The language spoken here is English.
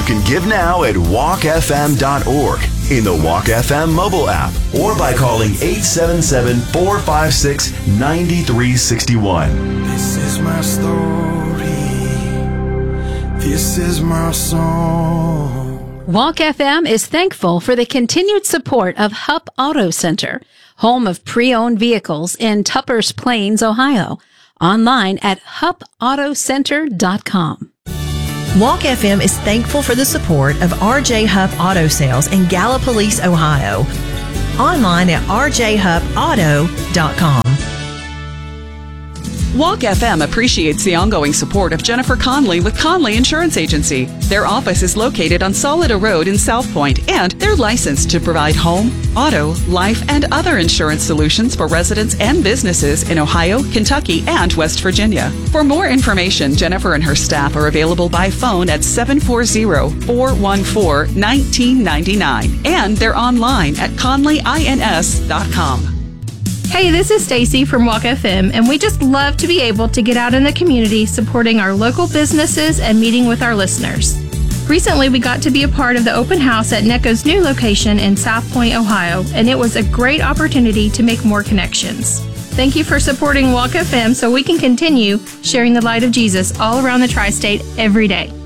You can give now at walkfm.org, in the Walk FM mobile app, or by calling 877-456-9361. This is my story. This is my song. Walk FM is thankful for the continued support of Hupp Auto Center, home of pre-owned vehicles in Tuppers Plains, Ohio. Online at huppautocenter.com. Walk FM is thankful for the support of RJ Hupp Auto Sales in Gallipolis, Ohio. Online at rjhuppauto.com. Walk FM appreciates the ongoing support of Jennifer Conley with Conley Insurance Agency. Their office is located on Solida Road in South Point, and they're licensed to provide home, auto, life, and other insurance solutions for residents and businesses in Ohio, Kentucky, and West Virginia. For more information, Jennifer and her staff are available by phone at 740-414-1999, and they're online at conleyins.com. Hey, this is Stacy from Walk FM, and we just love to be able to get out in the community supporting our local businesses and meeting with our listeners. Recently, we got to be a part of the open house at NECCO's new location in South Point, Ohio, and it was a great opportunity to make more connections. Thank you for supporting Walk FM so we can continue sharing the light of Jesus all around the tri-state every day.